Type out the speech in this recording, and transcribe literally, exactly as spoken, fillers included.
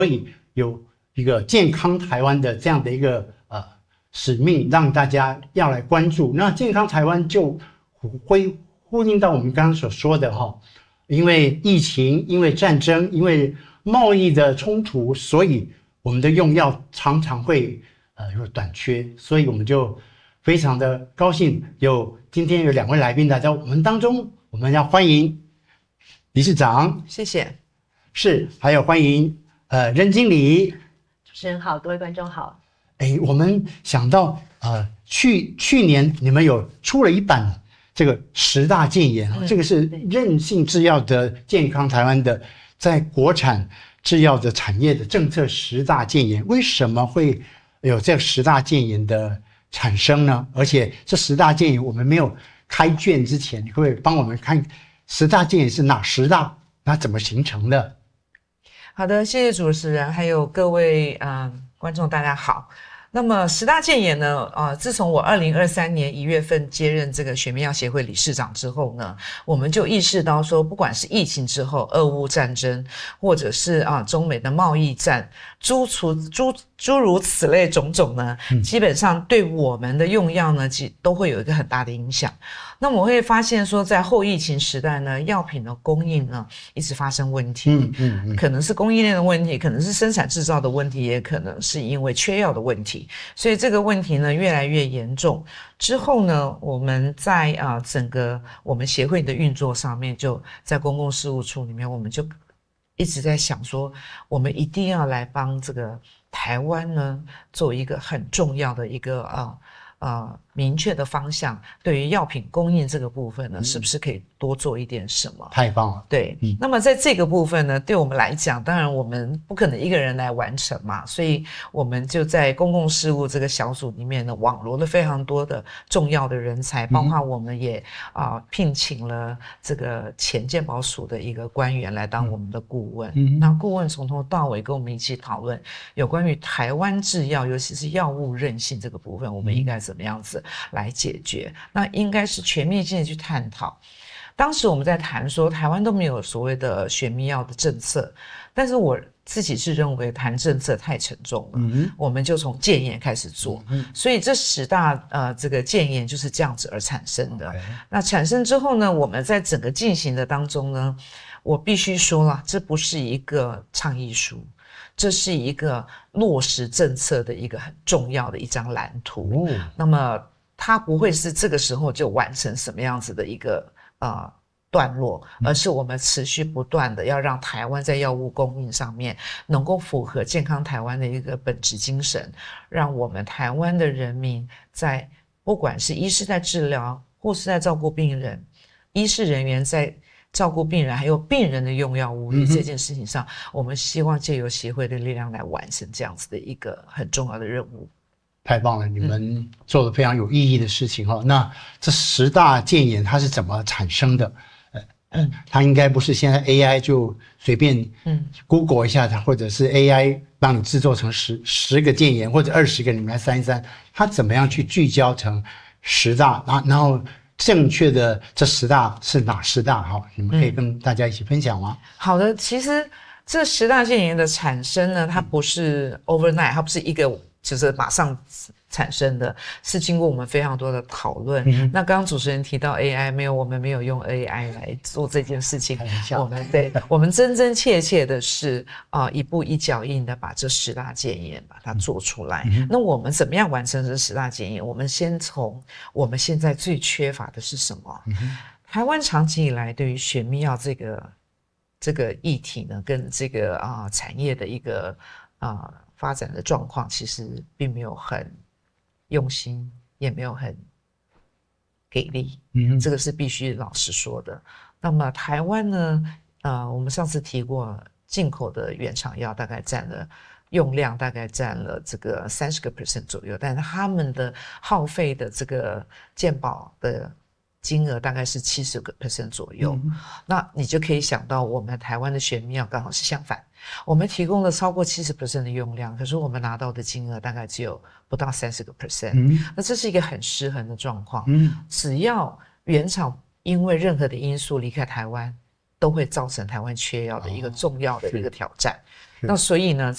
所以有一个健康台湾的这样的一个呃使命，让大家要来关注。那健康台湾就会呼应到我们刚刚所说的哈，因为疫情，因为战争，因为贸易的冲突，所以我们的用药常常会呃有短缺，所以我们就非常的高兴有今天有两位来宾来到我们当中，我们要欢迎理事长， 谢谢， 是，还有欢迎呃任经理。 主持人好，各位观众好。 哎，我们想到呃去去年你们有出了一版这个十大建言，嗯、这个是韧性制药的健康台湾的在国产制药的产业的政策十大建言，为什么会有这十大建言的产生呢？而且这十大建言我们没有开卷之前，你可不可以帮我们看十大建言是哪十大，那怎么形成的？ 好的，谢谢主持人，还有各位啊、呃、观众，大家好。那么十大建言呢，呃，自从我二零二三年一月份接任这个血泌药协会理事长之后呢，我们就意识到说，不管是疫情之后、俄乌战争，或者是啊中美的贸易战，诸除诸诸如此类种种呢，基本上对我们的用药呢，其都会有一个很大的影响。那我会发现说，在后疫情时代呢，药品的供应呢一直发生问题，嗯嗯嗯，可能是供应链的问题，可能是生产制造的问题，也可能是因为缺药的问题。所以这个问题呢越来越严重。之后呢，我们在啊、呃、整个我们协会的运作上面，就在公共事务处里面，我们就一直在想说，我们一定要来帮这个台湾呢做一个很重要的一个啊。呃，明确的方向，对于药品供应这个部分呢，嗯、是不是可以多做一点什么？ 太棒了。 对，嗯、那么在这个部分呢，对我们来讲，当然我们不可能一个人来完成嘛，所以我们就在公共事务这个小组里面呢，网罗了非常多的重要的人才，包括我们也啊、呃、聘请了这个前健保署的一个官员来当我们的顾问。嗯，那顾问从头到尾跟我们一起讨论有关于台湾制药，尤其是药物韧性这个部分，我们应该怎么样子来解决？那应该是全面性的去探讨。当时我们在谈说，台湾都没有所谓的血泌药的政策，但是我自己是认为谈政策太沉重了，嗯、我们就从建言开始做，嗯、所以这十大呃这个建言就是这样子而产生的。Okay. 那产生之后呢，我们在整个进行的当中呢，我必须说了，这不是一个倡议书。这是一个落实政策的一个很重要的一张蓝图，哦、那么它不会是这个时候就完成什么样子的一个呃段落，而是我们持续不断的要让台湾在药物供应上面能够符合健康台湾的一个本质精神，让我们台湾的人民在不管是医师在治疗，护士在照顾病人，医事人员在照顾病人，还有病人的用药无虑这件事情上，嗯、我们希望借由协会的力量来完成这样子的一个很重要的任务。 太棒了，你们做了非常有意义的事情哈、嗯。那这十大建言它是怎么产生的？呃，它应该不是现在 A I 就随便嗯 Google 一下它，或者是 A I 帮你制作成十十个建言或者二十个，你们来删一删，它怎么样去聚焦成十大？然后然后。正确的这十大是哪十大？哈，你们可以跟大家一起分享吗？ 嗯、好的，其实这十大建言的产生呢，它不是 overnight， 它不是一个就是马上产生的，是经过我们非常多的讨论。嗯、那刚刚主持人提到 A I， 没有，我们没有用 A I 来做这件事情。我们对，我们真真切切的是啊、呃，一步一脚印的把这十大建言把它做出来。嗯、那我们怎么样完成这十大建言？我们先从我们现在最缺乏的是什么？嗯、台湾长期以来对于血泌药这个这个议题呢，跟这个啊、呃、产业的一个啊、呃、发展的状况，其实并没有很用心，也没有很给力，嗯，这个是必须老实说的。那么台湾呢，呃，我们上次提过，进口的原厂药大概占了用量大概占了这个三十个 percent 左右，但是他们的耗费的这个健保的金额大概是七十个 percent 左右，嗯、那你就可以想到，我们台湾的血泌药刚好是相反，我们提供了超过七十 percent 的用量，可是我们拿到的金额大概只有不到三十个 percent，嗯、那这是一个很失衡的状况。嗯、只要原厂因为任何的因素离开台湾，都会造成台湾缺药的一个重要的一个挑战。哦、那所以呢，